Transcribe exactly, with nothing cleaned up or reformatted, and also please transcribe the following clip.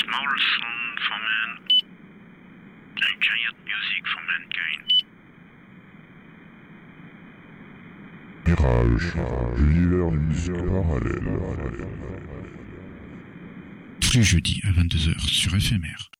small sound for man, and giant music for mankind. Mirage, l'univers du musique parallèle. Tous les jeudis à vingt-deux heures sur F M R.